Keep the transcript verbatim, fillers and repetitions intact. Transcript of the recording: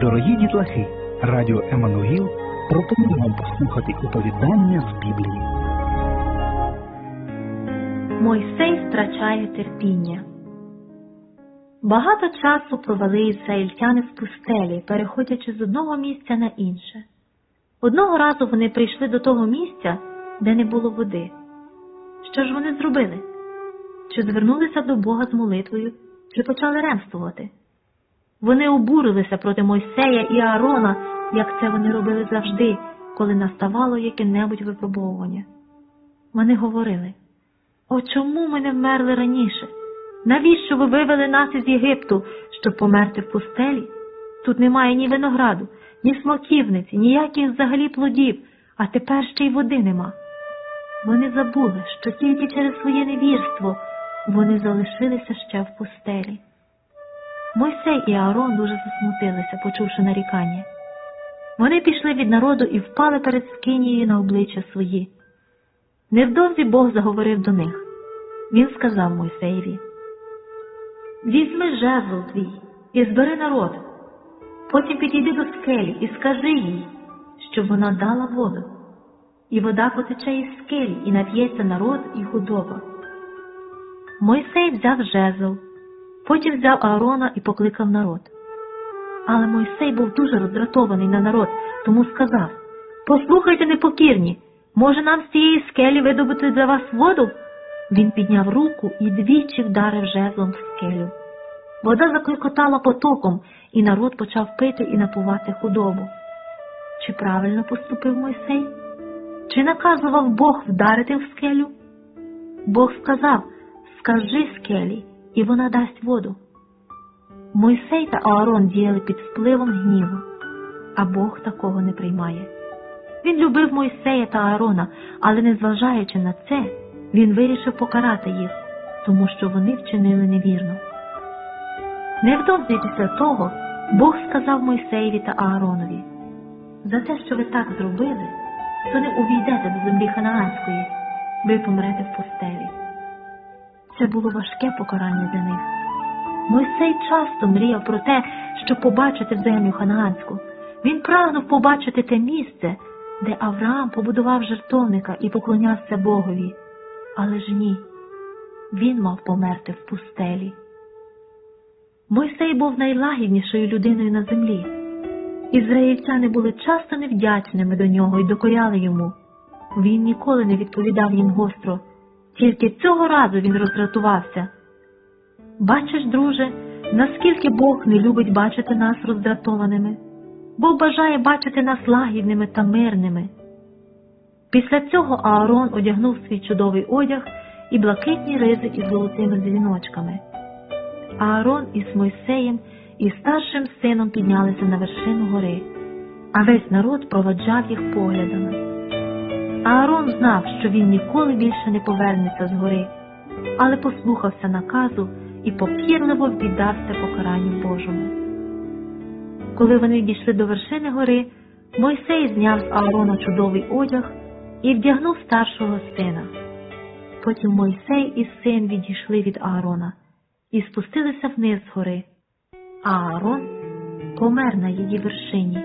Дорогі дітлахи, радіо Еммануїл пропонує вам послухати оповідання з Біблії. Мойсей втрачає терпіння. Багато часу провели ізраїльтяни в пустелі, переходячи з одного місця на інше. Одного разу вони прийшли до того місця, де не було води. Що ж вони зробили? Чи звернулися до Бога з молитвою, чи почали ремствувати? Вони обурилися проти Мойсея і Аарона, як це вони робили завжди, коли наставало яке-небудь випробовування. Вони говорили: «О, чому ми не вмерли раніше? Навіщо ви вивели нас із Єгипту, щоб померти в пустелі? Тут немає ні винограду, ні смоківниці, ніяких взагалі плодів, а тепер ще й води нема». Вони забули, що тільки через своє невірство вони залишилися ще в пустелі. Мойсей і Аарон дуже засмутилися, почувши нарікання. Вони пішли від народу і впали перед скинією на обличчя свої. Невдовзі Бог заговорив до них. Він сказав Мойсеєві: «Візьми жезл твій і збери народ. Потім підійди до скелі і скажи їй, щоб вона дала воду. І вода потече із скелі, і нап'ється народ і худоба». Мойсей взяв жезл, потім взяв Аарона і покликав народ. Але Мойсей був дуже роздратований на народ, тому сказав: «Послухайте, непокірні, може нам з цієї скелі видобути для вас воду?» Він підняв руку і двічі вдарив жезлом в скелю. Вода закликотала потоком, і народ почав пити і напувати худобу. Чи правильно поступив Мойсей? Чи наказував Бог вдарити в скелю? Бог сказав: «Скажи скелі, і вона дасть воду». Мойсей та Аарон діяли під впливом гніву, а Бог такого не приймає. Він любив Мойсея та Аарона, але, незважаючи на це, він вирішив покарати їх, тому що вони вчинили невірно. Невдовзі після того Бог сказав Мойсеєві та Ааронові: «За те, що ви так зробили, то не увійдете до землі ханаанської, ви помрете в пустелі». Це було важке покарання для них. Мойсей часто мріяв про те, щоб побачити землю ханаанську. Він прагнув побачити те місце, де Авраам побудував жертовника і поклонявся Богові. Але ж ні, він мав померти в пустелі. Мойсей був найлагіднішою людиною на землі. Ізраїльтяни були часто невдячними до нього і докоряли йому. Він ніколи не відповідав їм гостро. Тільки цього разу він роздратувався. «Бачиш, друже, наскільки Бог не любить бачити нас роздратованими. Бог бажає бачити нас лагідними та мирними». Після цього Аарон одягнув свій чудовий одяг і блакитні ризи із золотими дзвіночками. Аарон із Мойсеєм і старшим сином піднялися на вершину гори, а весь народ проводжав їх поглядами. Аарон знав, що він ніколи більше не повернеться з гори, але послухався наказу і покірливо віддався покаранню Божому. Коли вони дійшли до вершини гори, Мойсей зняв з Аарона чудовий одяг і вдягнув старшого сина. Потім Мойсей і син відійшли від Аарона і спустилися вниз з гори, а Аарон помер на її вершині.